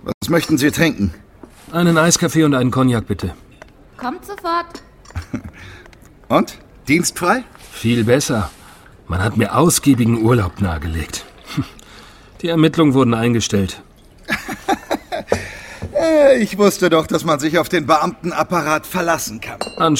Was möchten Sie trinken? Einen Eiskaffee und einen Cognac, bitte. Kommt sofort. Und? Dienstfrei? Viel besser. Man hat mir ausgiebigen Urlaub nahegelegt. Die Ermittlungen wurden eingestellt. Ich wusste doch, dass man sich auf den Beamtenapparat verlassen kann.